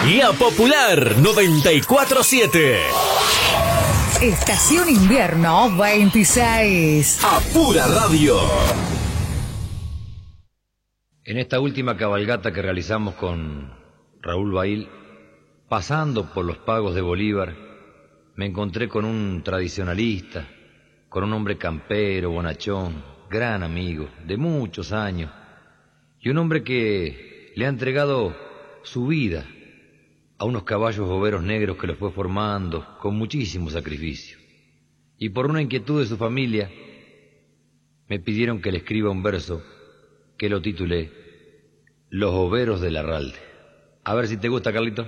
La Popular 94.7. Estación Invierno 26. A pura radio. En esta última cabalgata que realizamos con Raúl Bail, pasando por los pagos de Bolívar, me encontré con un tradicionalista, con un hombre campero, bonachón, gran amigo, de muchos años, y un hombre que le ha entregado su vida a unos caballos boveros negros que los fue formando con muchísimo sacrificio. Y por una inquietud de su familia, me pidieron que le escriba un verso que lo titulé Los boveros de Larralde. A ver si te gusta, Carlito.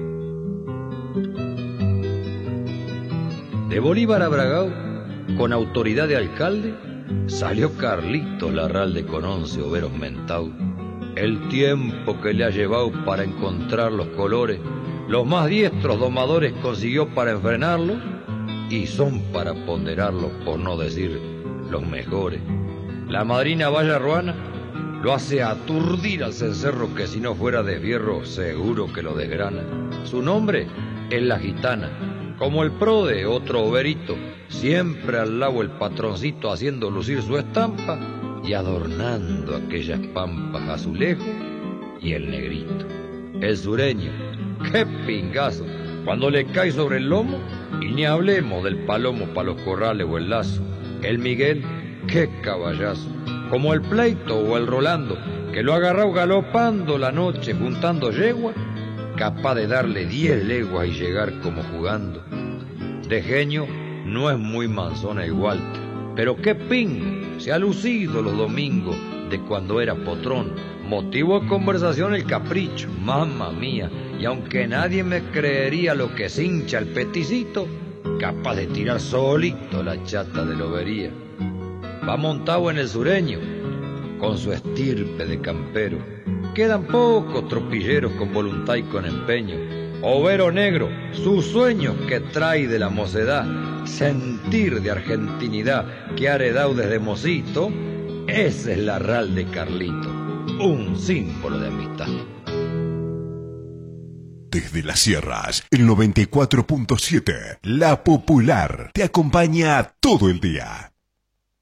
De Bolívar a Bragao, con autoridad de alcalde, salió Carlitos Larralde con 11 overos mentau. El tiempo que le ha llevado para encontrar los colores, los más diestros domadores consiguió para enfrenarlos, y son para ponderarlos, por no decir los mejores. La madrina Valla Ruana lo hace aturdir al cencerro que si no fuera de fierro seguro que lo desgrana. Su nombre es la Gitana, como el prode, otro overito, siempre al lado el patroncito haciendo lucir su estampa y adornando aquellas pampas azulejo y el negrito. El sureño, qué pingazo, cuando le cae sobre el lomo, y ni hablemos del palomo pa' los corrales o el lazo. El Miguel, qué caballazo, como el Pleito o el Rolando, que lo ha agarrado galopando la noche juntando yegua, capaz de darle 10 leguas y llegar como jugando. De genio no es muy manzona el Walter, pero qué pingo, se ha lucido los domingos de cuando era potrón. Motivo de conversación el capricho, mamma mía, y aunque nadie me creería lo que se hincha el peticito, capaz de tirar solito la chata de lobería. Va montado en el sureño, con su estirpe de campero. Quedan pocos tropilleros con voluntad y con empeño. Overo negro, sus sueños que trae de la mocedad, sentir de argentinidad que ha heredado desde mocito, ese es Larralde Carlito, un símbolo de amistad. Desde las sierras, el 94.7, La Popular, te acompaña todo el día.